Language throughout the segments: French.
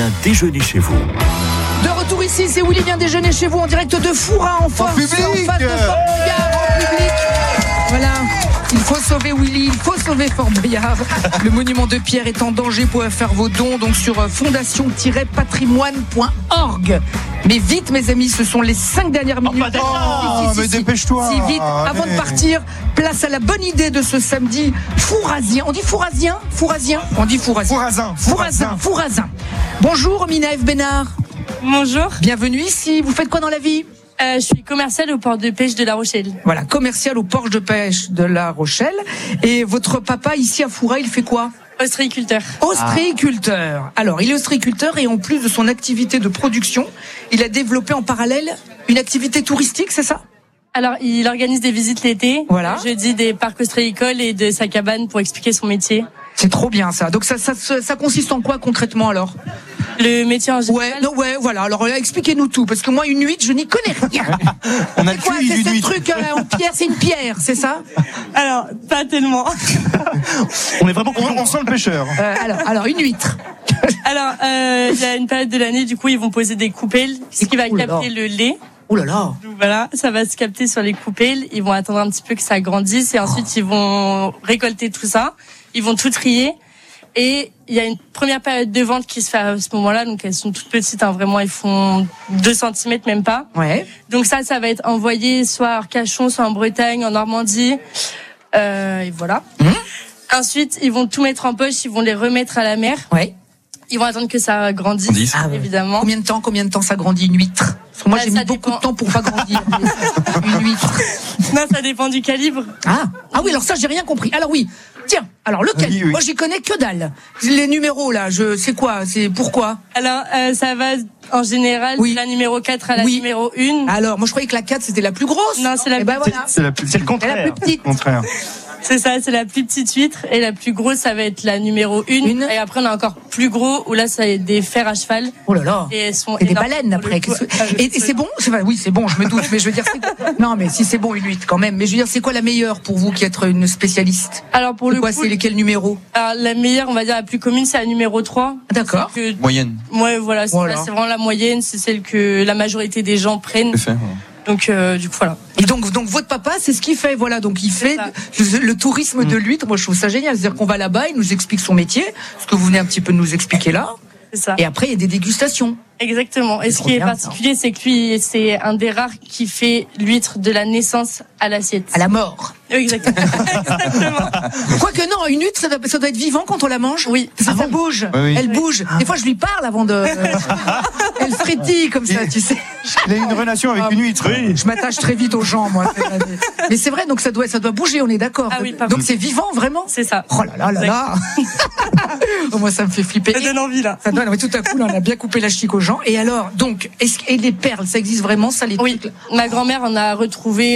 Un déjeuner chez vous. De retour ici, c'est Willy vient déjeuner chez vous en direct de Foura en face de Fort Boyard en public. Voilà, il faut sauver Willy, il faut sauver Fort Boyard. Le monument de pierre est en danger, vous pouvez faire vos dons donc sur fondation-patrimoine.org. Mais vite mes amis, ce sont les 5 dernières minutes. Mais dépêche-toi. Si vite, avant de partir, place à la bonne idée de ce samedi Fourazien. On dit Fourazien ? Fourazien ? On dit Fourazien. Fourazin. Bonjour Mina F. Bénard. Bonjour. Bienvenue ici. Vous faites quoi dans la vie ? Je suis commerciale au port de pêche de La Rochelle. Voilà, commercial au port de pêche de La Rochelle. Et votre papa ici à Foura, il fait quoi ? Ostréiculteur. Ostréiculteur. Alors, il est ostréiculteur et en plus de son activité de production, il a développé en parallèle une activité touristique, c'est ça ? Alors, il organise des visites l'été. Voilà. Le jeudi des parcs ostréicoles et de sa cabane pour expliquer son métier. C'est trop bien ça. Donc ça consiste en quoi concrètement alors ? Le métier en général. Voilà. Alors expliquez-nous tout, parce que moi une huître, je n'y connais rien. On a C'est quoi ? C'est ce truc en pierre, c'est une pierre, c'est ça ? Alors, pas tellement. On est vraiment, on sent le pêcheur. Alors une huître. Alors, il y a une période de l'année, du coup, ils vont poser des coupelles, ce qui va capter le lait. Oh là là. Donc voilà, ça va se capter sur les coupelles. Ils vont attendre un petit peu que ça grandisse et ensuite ils vont récolter tout ça. Ils vont tout trier. Et il y a une première période de vente qui se fait à ce moment-là. Donc elles sont toutes petites, hein, vraiment, elles font 2 cm, même pas. Ouais. Donc ça va être envoyé soit à Arcachon, soit en Bretagne, en Normandie. Et voilà. Ensuite, ils vont tout mettre en poche, ils vont les remettre à la mer. Ouais. Ils vont attendre que ça grandisse, évidemment. Combien de temps ça grandit une huître ? Parce que moi j'ai mis beaucoup de temps pour pas grandir une huître. Non, ça dépend du calibre. Ah oui, alors ça j'ai rien compris. Alors oui, tiens, alors le calibre, moi j'y connais que dalle. Les numéros là, c'est quoi ? C'est pourquoi ? Alors ça va en général de la numéro 4 à la numéro 1. Alors moi je croyais que la 4 c'était la plus grosse. Non, c'est la plus petite. Voilà. C'est le contraire. C'est la plus petite. Contraire. C'est ça, c'est la plus petite huître et la plus grosse ça va être la numéro 1 et après on a encore plus gros où là ça va être des fers à cheval. Oh là là. Et elles sont des baleines après. Et c'est bon ? Oui, c'est bon, je me doute, mais je veux dire non, mais si c'est bon une huître quand même, mais je veux dire c'est quoi la meilleure pour vous qui êtes une spécialiste ? Alors pour le coup, c'est lesquels numéros ? Alors la meilleure, on va dire la plus commune, c'est la numéro 3. D'accord. Moyenne. Ouais, voilà, c'est vraiment la moyenne, c'est celle que la majorité des gens prennent. Donc du coup voilà. Et donc votre papa c'est ce qu'il fait, voilà, donc il fait le tourisme de l'huître. Moi je trouve ça génial, c'est-à-dire qu'on va là-bas, il nous explique son métier, ce que vous venez un petit peu de nous expliquer là. C'est ça. Et après il y a des dégustations. Exactement. Et ce qui est particulier, c'est que lui, c'est un des rares qui fait l'huître de la naissance à l'assiette. À la mort. Exactement. Exactement. Quoique non, une huître, ça doit être vivant quand on la mange. Oui. Ça bouge. Oui. Elle bouge. Des fois, je lui parle avant de. Elle frétille comme ça, tu sais. Il a une relation avec une huître. Oui. Je m'attache très vite aux gens, moi. Mais c'est vrai, donc ça doit bouger, on est d'accord. Ah oui, donc c'est vivant, vraiment. C'est ça. Oh là là. Moi, ça me fait flipper. Ça donne envie là. Ça donne. Oui, tout à coup, là, on a bien coupé la chic aux gens. Et alors, donc, et les perles, ça existe vraiment, ça, les trucs là ? Ma grand-mère en a retrouvé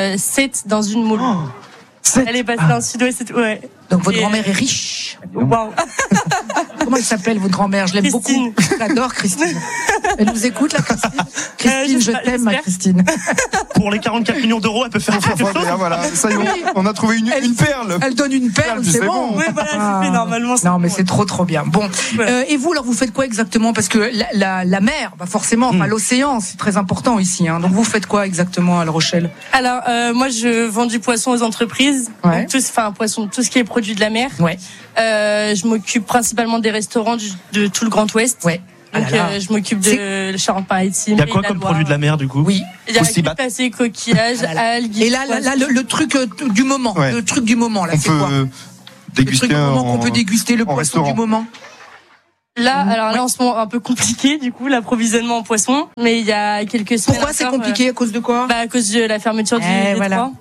7 dans une moule. Elle est passée dans le sud-ouest. Ouais. Donc votre grand-mère est riche. Waouh. Comment elle s'appelle votre grand-mère ? Je l'aime beaucoup. J'adore Christine. Elle nous écoute là, Christine. Christine, je t'aime, ma Christine. Pour les 44 millions d'euros, elle peut faire quelque chose. Voilà, ça y est, on a trouvé une perle. Elle donne une perle, c'est bon. Oui, voilà, elle fait normalement. Non, mais c'est trop bien. Bon, et vous, alors, vous faites quoi exactement ? Parce que la mer, forcément, enfin l'océan, c'est très important ici. Hein. Donc vous faites quoi exactement à La Rochelle ? Alors, moi, je vends du poisson aux entreprises. Ouais. Donc, tout ce qui est produit de la mer. Ouais. Je m'occupe principalement des restaurants de tout le Grand Ouest. Ouais. Donc je m'occupe de Charente-Maritime. Il y a quoi comme produit de la mer du coup ? Oui. Il y a crustacés, coquillages, algues. Et là, le truc du moment, le truc du moment là, c'est quoi ? Déguster le truc du moment qu'on peut déguster, le poisson restaurant. du moment. Là, alors là en ce moment un peu compliqué du coup l'approvisionnement en poisson, mais il y a quelques semaines. Pourquoi c'est compliqué à cause de quoi ? À cause de la fermeture du détroit.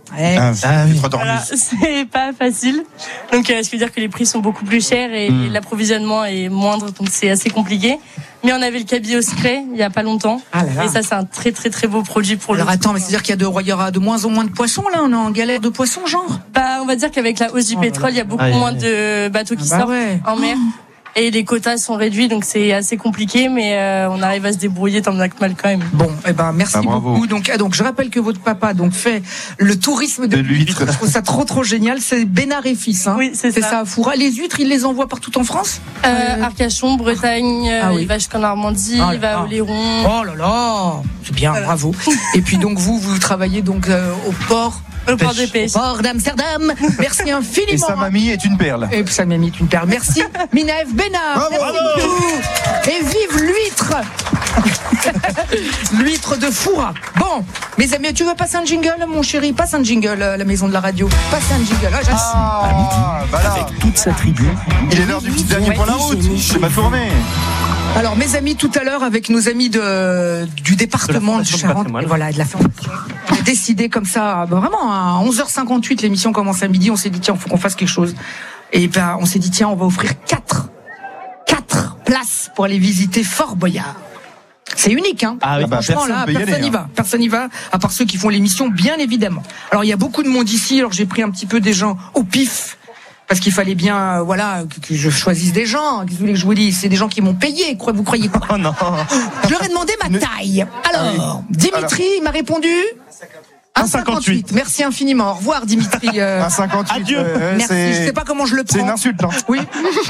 Voilà, c'est pas facile. Donc ce qui veut dire que les prix sont beaucoup plus chers et l'approvisionnement est moindre, donc c'est assez compliqué. Mais on avait le cabillaud au secret il y a pas longtemps. Et ça c'est un très très très beau produit pour le. Alors attends, mais c'est-à-dire qu'il y aura de moins en moins de poissons là, on est en galère de poissons genre ? On va dire qu'avec la hausse du pétrole, il y a beaucoup moins de bateaux qui sortent en mer. Et les quotas sont réduits, donc c'est assez compliqué, mais on arrive à se débrouiller tant bien que mal quand même. Bon, merci beaucoup. Donc je rappelle que votre papa fait le tourisme de l'huître. Je trouve ça trop génial. C'est Bénard et Fils. Hein. Oui, c'est ça. À Foura. Les huîtres, il les envoie partout en France. Arcachon, Bretagne, il va jusqu'en Normandie, il va à Oléron. Oh là là, c'est bien, bravo. Et puis donc vous travaillez donc au port. Au port de pêche. Au port d'Amsterdam. Merci infiniment. Et sa mamie est une perle. Merci. Minaef Bénard. Bravo. Merci beaucoup. Et vive l'huître. L'huître de Foura. Bon, mes amis, tu veux passer un jingle, mon chéri? Passe un jingle à la maison de la radio. Passe un jingle. À midi, avec toute sa tribu. Il est l'heure du petit dernier pour la route. C'est ma tournée. Alors, mes amis, tout à l'heure, avec nos amis du département de Charente, voilà, de la Fondation, on a décidé comme ça, vraiment, à 11h58, l'émission commence à midi, on s'est dit, tiens, il faut qu'on fasse quelque chose. Et on s'est dit, tiens, on va offrir 4 places pour aller visiter Fort Boyard. C'est unique, hein. Ah oui, franchement, là, personne n'y va, à part ceux qui font l'émission, bien évidemment. Alors, il y a beaucoup de monde ici, alors j'ai pris un petit peu des gens au pif. Parce qu'il fallait bien, que je choisisse des gens. Qu'est-ce que vous voulez que je vous dise? C'est des gens qui m'ont payé. Vous croyez quoi? Oh non. Je leur ai demandé ma taille. Alors, Dimitri m'a répondu 1,58. Merci infiniment. Au revoir, Dimitri. 1,58. Adieu. Merci. Je sais pas comment je le prends. C'est une insulte, hein. Oui.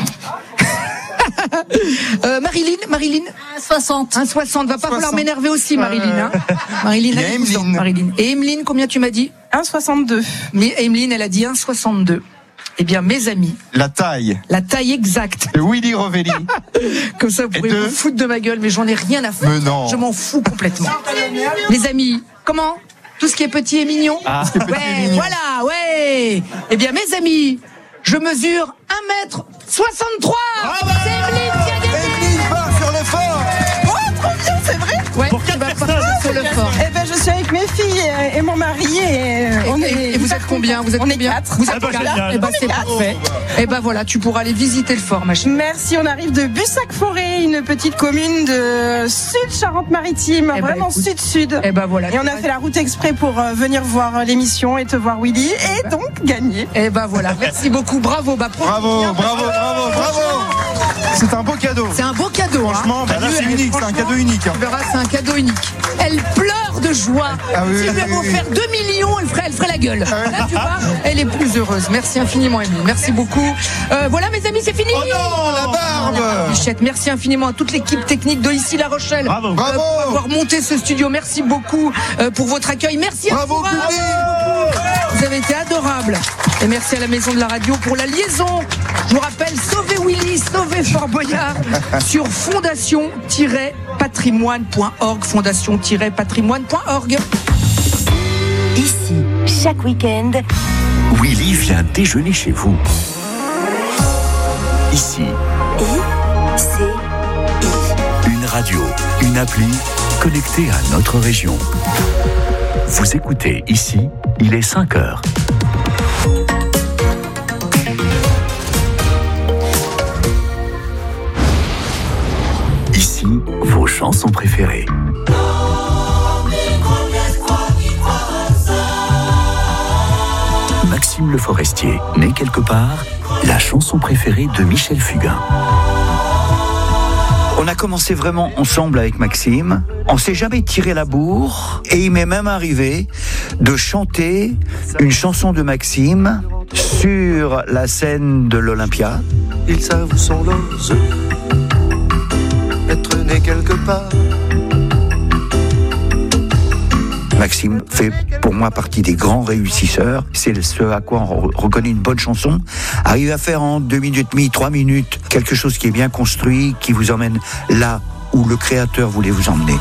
Marilyn. 1,60. 1,60. Va pas falloir m'énerver aussi, Marilyn. Hein. Marilyn, il y a Emeline. Marilyn. Et Emeline, combien tu m'as dit? 1,62. Mais Emeline, elle a dit 1,62. Eh bien, mes amis. La taille exacte. de Willy Rovelli. Comme ça, vous pourrez vous foutre de ma gueule, mais j'en ai rien à foutre. Mais non. Je m'en fous complètement. Les amis, comment? Tout ce qui est petit et mignon? Voilà, ouais. Eh bien, mes amis, je mesure 1m63. C'est Emeline qui a gagné. Emeline part sur le fort. Oh, trop bien, c'est vrai. Ouais, Pour tu 4 vas personnes. partir sur le fort. Eh ben, je suis avec mes filles et mon mari Et vous êtes combien? Vous êtes on est combien? 4. Vous êtes bah, 4. génial. Eh ben, c'est parfait. Eh ben, voilà, tu pourras aller visiter le fort, ma chérie. Merci, on arrive de Bussac-Forêt, une petite commune de Sud-Charente-Maritime, Eh ben, vraiment écoute. sud-sud. Eh ben, voilà. Et on a fait la route exprès pour venir voir l'émission et te voir Willy et donc gagner. Eh ben, voilà. Merci beaucoup. Bravo. Bravo. C'est un beau cadeau. C'est un beau cadeau, Franchement, là, c'est unique. C'est un cadeau unique. Tu verras, c'est un cadeau unique. Elle pleure de joie. Ah oui, si lui avait offert 2 millions, elle ferait la gueule. Là, tu vois, elle est plus heureuse. Merci infiniment, Émilie. Merci beaucoup. Voilà, mes amis, c'est fini. Oh non, la barbe. Bichette, merci infiniment à toute l'équipe technique de Ici La Rochelle. Bravo. Pour avoir monté ce studio. Merci beaucoup pour votre accueil. Merci à vous. Vous avez été adorables. Et merci à la Maison de la Radio pour la liaison. Je vous rappelle, sauvez Willy, sauvez Fort Boyard sur fondation-patrimoine.org. Fondation-patrimoine.org. Ici, chaque week-end, Willy vient déjeuner chez vous. Ici, une radio, une appli connectée à notre région. Vous écoutez Ici, il est 5h. Ici, vos chansons préférées. Maxime Le Forestier, né quelque part, la chanson préférée de Michel Fugain. On a commencé vraiment ensemble avec Maxime. On s'est jamais tiré la bourre. Et il m'est même arrivé de chanter une chanson de Maxime sur la scène de l'Olympia. Ils savent où sont leurs œufs, être né quelque part. Maxime fait pour moi partie des grands réussisseurs. C'est ce à quoi on reconnaît une bonne chanson. Arriver à faire en 2 minutes et demie, 3 minutes, quelque chose qui est bien construit, qui vous emmène là où le créateur voulait vous emmener.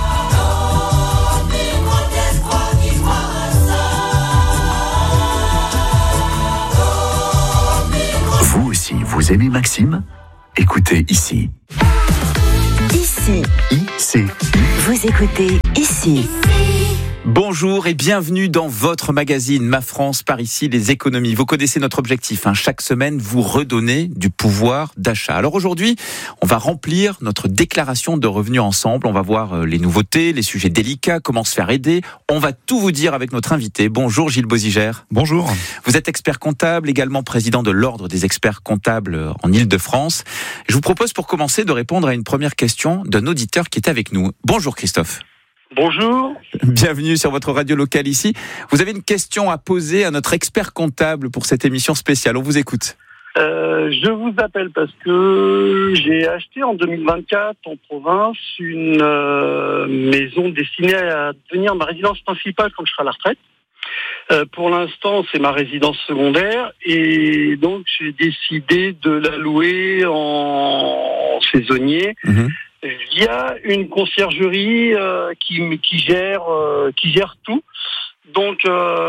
Vous aussi, vous aimez Maxime? Écoutez Ici. ici, I-C-I. vous écoutez Ici. Bonjour et bienvenue dans votre magazine Ma France par ici les économies. Vous connaissez notre objectif, chaque semaine vous redonner du pouvoir d'achat. Alors aujourd'hui, on va remplir notre déclaration de revenus ensemble. On va voir les nouveautés, les sujets délicats, comment se faire aider. On va tout vous dire avec notre invité. Bonjour Gilles Bozigère. Bonjour. Vous êtes expert comptable, également président de l'Ordre des experts comptables en Île-de-France. Je vous propose pour commencer de répondre à une première question d'un auditeur qui est avec nous. Bonjour Christophe. Bonjour. Bienvenue sur votre radio locale ici. Vous avez une question à poser à notre expert comptable pour cette émission spéciale. On vous écoute. Je vous appelle parce que j'ai acheté en 2024 en province une maison destinée à devenir ma résidence principale quand je serai à la retraite. Pour l'instant, c'est ma résidence secondaire et donc j'ai décidé de la louer en saisonnier. Via une conciergerie qui gère tout. Donc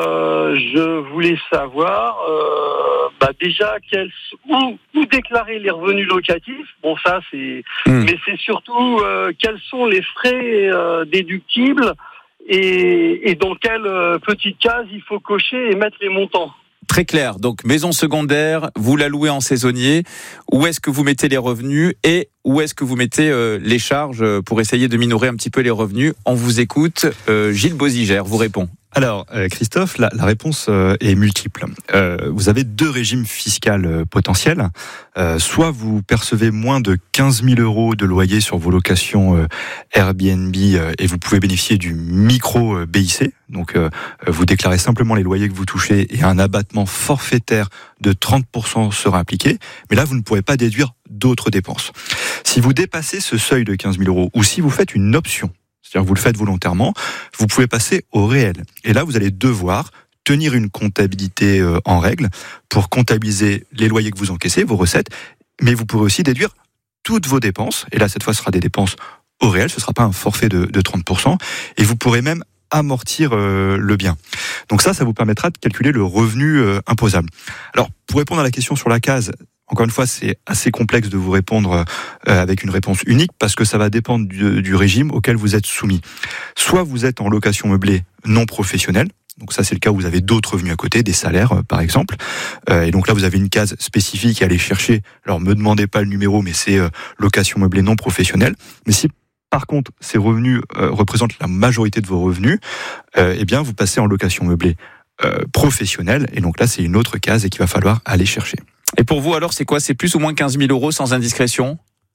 je voulais savoir déjà où déclarer les revenus locatifs. Bon, ça c'est mais c'est surtout quels sont les frais déductibles et dans quelle petite case il faut cocher et mettre les montants. Très clair. Donc, maison secondaire, vous la louez en saisonnier. Où est-ce que vous mettez les revenus et où est-ce que vous mettez les charges pour essayer de minorer un petit peu les revenus? On vous écoute. Gilles Bozigère vous répond. Alors, Christophe, la réponse est multiple. Vous avez deux régimes fiscaux potentiels. Soit vous percevez moins de 15 000 euros de loyer sur vos locations Airbnb et vous pouvez bénéficier du micro BIC. Donc, vous déclarez simplement les loyers que vous touchez et un abattement forfaitaire de 30% sera appliqué. Mais là, vous ne pourrez pas déduire d'autres dépenses. Si vous dépassez ce seuil de 15 000 euros ou si vous faites une option, c'est-à-dire que vous le faites volontairement, vous pouvez passer au réel. Et là, vous allez devoir tenir une comptabilité en règle pour comptabiliser les loyers que vous encaissez, vos recettes, mais vous pourrez aussi déduire toutes vos dépenses. Et là, cette fois, ce sera des dépenses au réel, ce ne sera pas un forfait de 30%. Et vous pourrez même amortir le bien. Donc ça vous permettra de calculer le revenu imposable. Alors, pour répondre à la question sur la case, encore une fois, c'est assez complexe de vous répondre avec une réponse unique parce que ça va dépendre du régime auquel vous êtes soumis. Soit vous êtes en location meublée non professionnelle, donc ça c'est le cas où vous avez d'autres revenus à côté, des salaires par exemple, et donc là vous avez une case spécifique à aller chercher. Alors me demandez pas le numéro, mais c'est location meublée non professionnelle. Mais si par contre ces revenus représentent la majorité de vos revenus, eh bien vous passez en location meublée professionnelle, et donc là c'est une autre case et qu'il va falloir aller chercher. Et pour vous, alors, c'est quoi? C'est plus ou moins 15 000 euros sans indiscrétion?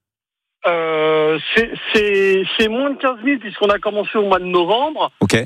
C'est moins de 15 000 puisqu'on a commencé au mois de novembre. Ok.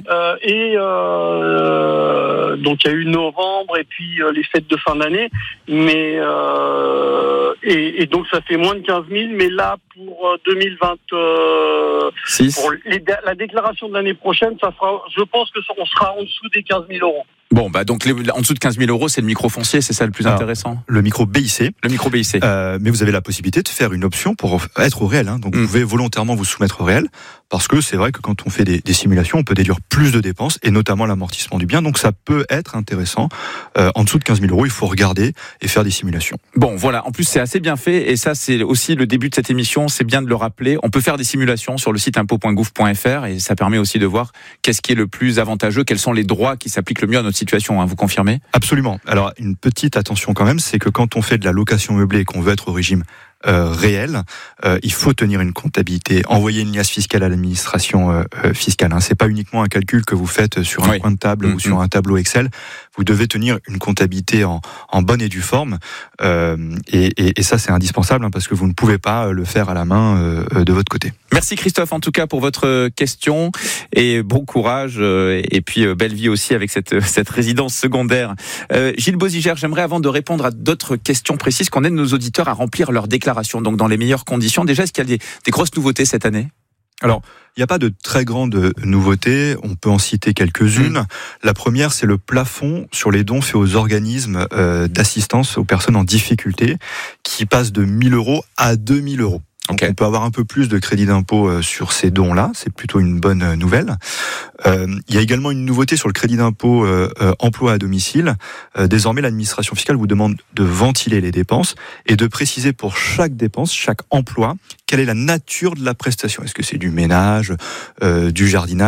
Donc il y a eu novembre et puis les fêtes de fin d'année. Mais et donc ça fait moins de 15 000. Mais là pour 2026, pour la déclaration de l'année prochaine, ça sera. Je pense que on sera en dessous des 15 000 euros. Bon, donc en dessous de 15 000 euros, c'est le micro-foncier, c'est ça le plus intéressant? Le micro-BIC. Le micro-BIC. Mais vous avez la possibilité de faire une option pour être au réel. Donc vous pouvez volontairement vous soumettre au réel, parce que c'est vrai que quand on fait des simulations, on peut déduire plus de dépenses, et notamment l'amortissement du bien. Donc ça peut être intéressant. En dessous de 15 000 euros, il faut regarder et faire des simulations. Bon, voilà. En plus, c'est assez bien fait, et ça, c'est aussi le début de cette émission. C'est bien de le rappeler. On peut faire des simulations sur le site impôt.gouv.fr, et ça permet aussi de voir qu'est-ce qui est le plus avantageux, quels sont les droits qui s'appliquent le mieux à notre situation. Vous confirmez? Absolument. Alors, une petite attention quand même, c'est que quand on fait de la location meublée et qu'on veut être au régime réel, il faut tenir une comptabilité, envoyer une liasse fiscale à l'administration fiscale. C'est pas uniquement un calcul que vous faites sur un coin de table ou sur un tableau Excel. Vous devez tenir une comptabilité en bonne et due forme, et ça c'est indispensable parce que vous ne pouvez pas le faire à la main de votre côté. Merci Christophe en tout cas pour votre question et bon courage et puis belle vie aussi avec cette résidence secondaire. Gilles Bozigère, j'aimerais avant de répondre à d'autres questions précises qu'on aide nos auditeurs à remplir leur déclaration donc dans les meilleures conditions. Déjà, est-ce qu'il y a des grosses nouveautés cette année? Alors, il n'y a pas de très grandes nouveautés, on peut en citer quelques-unes. La première, c'est le plafond sur les dons faits aux organismes d'assistance aux personnes en difficulté, qui passe de 1 000 euros à 2 000 euros. Donc on peut avoir un peu plus de crédit d'impôt sur ces dons-là, c'est plutôt une bonne nouvelle. Il y a également une nouveauté sur le crédit d'impôt emploi à domicile. Désormais, l'administration fiscale vous demande de ventiler les dépenses et de préciser pour chaque dépense, chaque emploi, quelle est la nature de la prestation. Est-ce que c'est du ménage, du jardinage?